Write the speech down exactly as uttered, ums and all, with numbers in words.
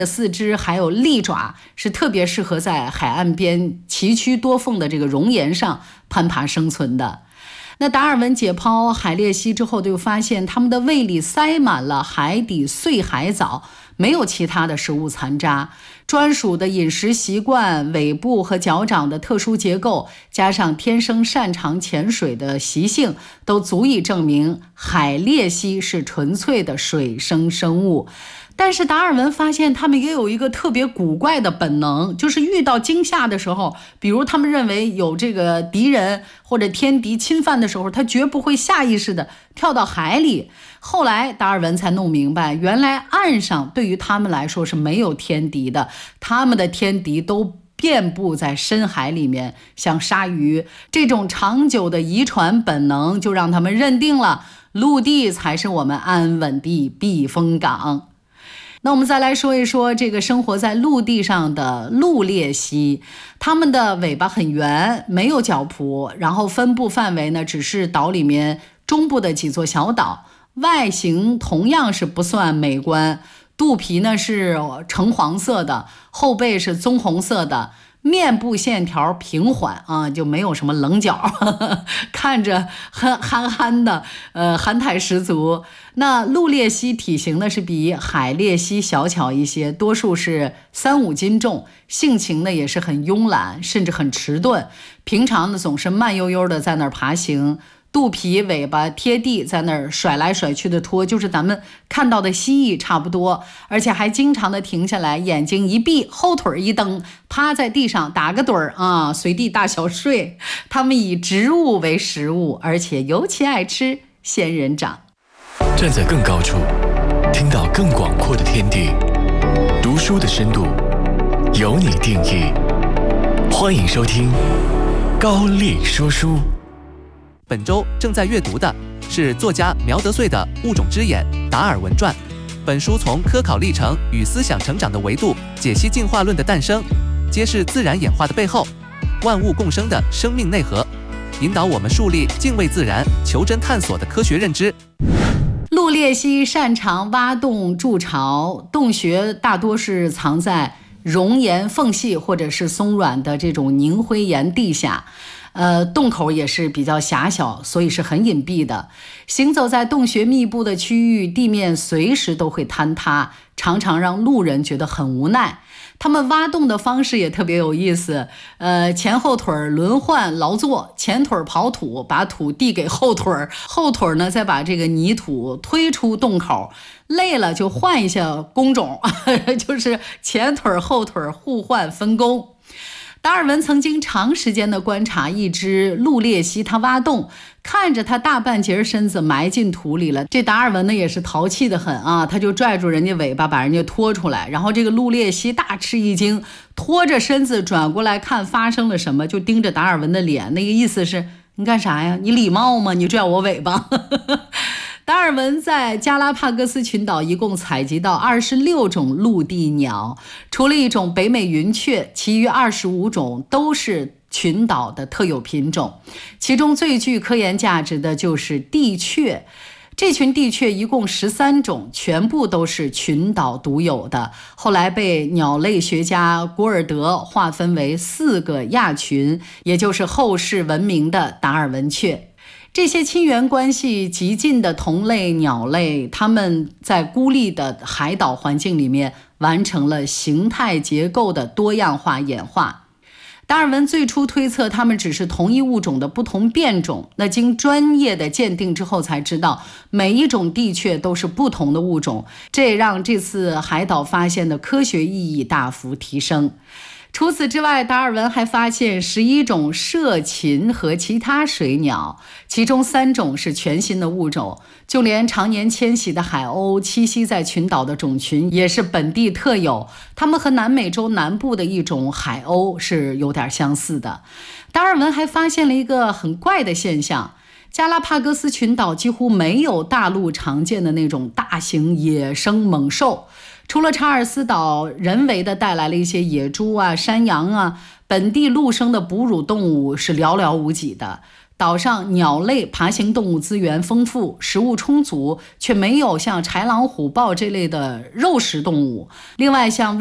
四肢还有利爪，是特别适合在海岸边崎岖多缝的这个熔岩上攀爬生存的。那达尔文解剖海鬣蜥之后，就发现它们的胃里塞满了海底碎海藻，没有其他的食物残渣。专属的饮食习惯、尾部和脚掌的特殊结构，加上天生擅长潜水的习性，都足以证明海鬣蜥是纯粹的水生生物。但是达尔文发现他们也有一个特别古怪的本能，就是遇到惊吓的时候，比如他们认为有这个敌人或者天敌侵犯的时候，他绝不会下意识的跳到海里。后来达尔文才弄明白，原来岸上对于他们来说是没有天敌的，他们的天敌都遍布在深海里面，像鲨鱼。这种长久的遗传本能就让他们认定了陆地才是我们安稳的避风港。那我们再来说一说这个生活在陆地上的陆鬣蜥，它们的尾巴很圆，没有角蹼，然后分布范围呢只是岛里面中部的几座小岛，外形同样是不算美观，肚皮呢是橙黄色的，后背是棕红色的，面部线条平缓啊，就没有什么棱角，呵呵，看着憨憨憨的，呃，憨态十足。那陆鬣蜥体型呢是比海鬣蜥小巧一些，多数是三五斤重，性情呢也是很慵懒，甚至很迟钝。平常呢总是慢悠悠的在那儿爬行，肚皮尾巴贴地，在那儿甩来甩去的拖，就是咱们看到的蜥蜴差不多，而且还经常的停下来，眼睛一闭，后腿一蹬，趴在地上打个盹儿啊，随地大小睡。它们以植物为食物，而且尤其爱吃仙人掌。 站在更高处，听到更广阔的天地，读书的深度由你定义。欢迎收听高力说书。 本周正在阅读的是作家苗德穗的《物种之眼：达尔文传》。本书从科考历程与思想成长的维度解析进化论的诞生，揭示自然演化的背后，万物共生的生命内核，引导我们树立敬畏自然、求真探索的科学认知。 陆鬣蜥擅长挖洞筑巢，洞穴大多是藏在熔岩缝隙或者是松软的这种凝灰岩地下。呃，洞口也是比较狭小，所以是很隐蔽的。行走在洞穴密布的区域，地面随时都会坍塌，常常让路人觉得很无奈。他们挖洞的方式也特别有意思，呃，前后腿轮换劳作，前腿刨土，把土递给后腿，后腿呢再把这个泥土推出洞口，累了就换一下工种，就是前腿后腿互换分工。达尔文曾经长时间的观察一只陆鬣蜥，它挖洞，看着它大半截身子埋进土里了。这达尔文呢也是淘气的很啊，他就拽住人家尾巴把人家拖出来，然后这个陆鬣蜥大吃一惊，拖着身子转过来看发生了什么，就盯着达尔文的脸，那个意思是你干啥呀？你礼貌吗？你拽我尾巴。达尔文在加拉帕戈斯群岛一共采集到二十六种陆地鸟，除了一种北美云雀，其余二十五种都是群岛的特有品种。其中最具科研价值的就是帝雀，这群帝雀一共十三种，全部都是群岛独有的，后来被鸟类学家古尔德划分为四个亚群，也就是后世闻名的达尔文雀。这些亲缘关系极近的同类鸟类，它们在孤立的海岛环境里面完成了形态结构的多样化演化。达尔文最初推测它们只是同一物种的不同变种，那经专业的鉴定之后才知道，每一种帝雀都是不同的物种，这也让这次海岛发现的科学意义大幅提升。除此之外，达尔文还发现十一种涉禽和其他水鸟，其中三种是全新的物种，就连常年迁徙的海鸥栖息在群岛的种群也是本地特有，它们和南美洲南部的一种海鸥是有点相似的。达尔文还发现了一个很怪的现象，加拉帕戈斯群岛几乎没有大陆常见的那种大型野生猛兽，除了查尔斯岛人为的带来了一些野猪啊、山羊啊，本地陆生的哺乳动物是寥寥无几的。 岛上鸟类、爬行动物资源丰富，食物充足，却没有像豺狼、虎豹这类的肉食动物。另外，像